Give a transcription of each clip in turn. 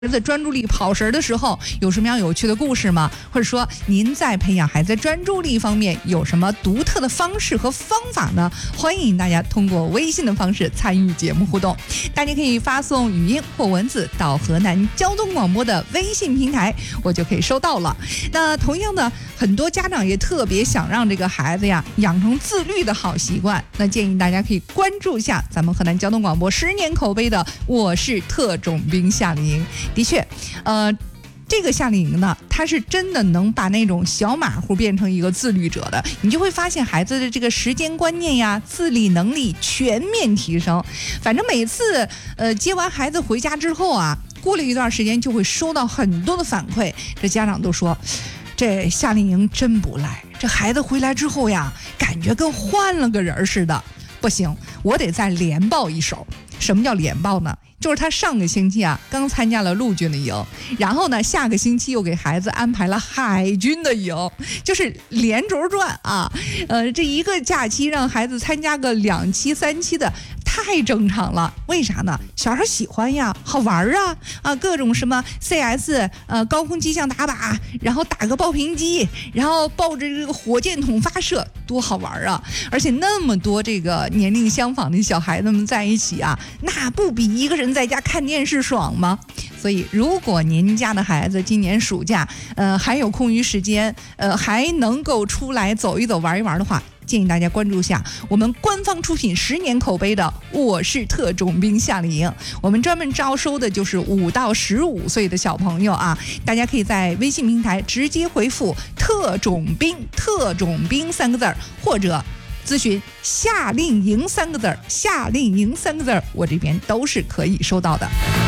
孩子专注力跑神的时候有什么样有趣的故事吗？或者说您在培养孩子专注力方面有什么独特的方式和方法呢？欢迎大家通过微信的方式参与节目互动，大家可以发送语音或文字到河南交通广播的微信平台，我就可以收到了。那同样的，很多家长也特别想让这个孩子呀养成自律的好习惯，那建议大家可以关注一下咱们河南交通广播10年口碑的我是特种兵夏令营。的确，这个夏令营呢，它是真的能把那种小马虎变成一个自律者的，你就会发现孩子的这个时间观念呀、自理能力全面提升。反正每次接完孩子回家之后啊，过了一段时间就会收到很多的反馈，这家长都说这夏令营真不赖，这孩子回来之后呀，感觉跟换了个人似的。不行，我得再连报一手。什么叫连报呢？就是他上个星期啊刚参加了陆军的营，然后呢下个星期又给孩子安排了海军的营，就是连轴转啊。这一个假期让孩子参加个2期3期的太正常了。为啥呢？小孩喜欢呀，好玩啊，各种什么 CS 高空机象打靶，然后打个爆屏机，然后抱着这个火箭筒发射，多好玩啊！而且那么多这个年龄相仿的小孩子们在一起啊，那不比一个人在家看电视爽吗？所以如果您家的孩子今年暑假还有空余时间，还能够出来走一走玩一玩的话，建议大家关注下我们官方出品10年口碑的我是特种兵夏令营。我们专门招收的就是5到15岁的小朋友啊，大家可以在微信平台直接回复特种兵3个字，或者咨询夏令营3个字，夏令营3个字，我这边都是可以收到的。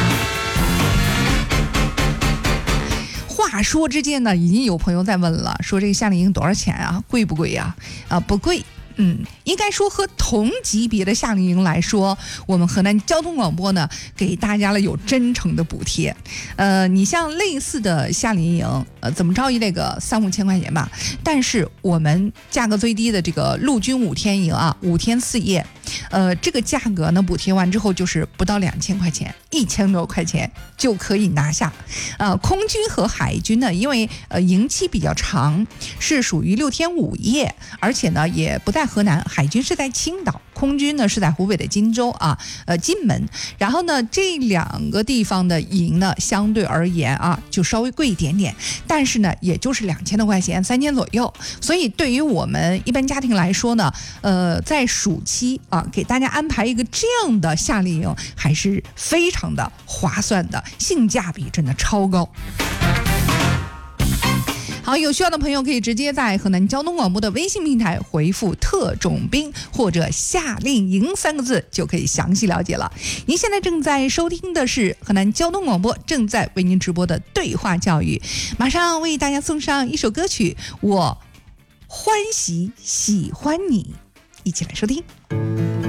话说之间呢，已经有朋友在问了，说这个夏令营多少钱啊？贵不贵呀？不贵。应该说和同级别的夏令营来说，我们河南交通广播呢给大家了有真诚的补贴。你像类似的夏令营，怎么着也得个3-5千块钱吧。但是我们价格最低的这个陆军5天营啊，5天4夜，这个价格呢补贴完之后就是不到2000块钱，1000多块钱就可以拿下。空军和海军呢，因为营期比较长，是属于6天5夜，而且呢也不在河南，海军是在青岛，空军呢是在湖北的荆州啊，荆门。然后呢，这2个地方的营呢，相对而言啊，就稍微贵一点点，但是呢，也就是2000多块钱，3000左右。所以对于我们一般家庭来说呢，在暑期啊，给大家安排一个这样的夏令营，还是非常的划算的，性价比真的超高。好，有需要的朋友可以直接在河南交通广播的微信平台回复特种兵或者夏令营3个字，就可以详细了解了。您现在正在收听的是河南交通广播正在为您直播的对话教育，马上为大家送上一首歌曲，我欢喜喜欢你，一起来收听。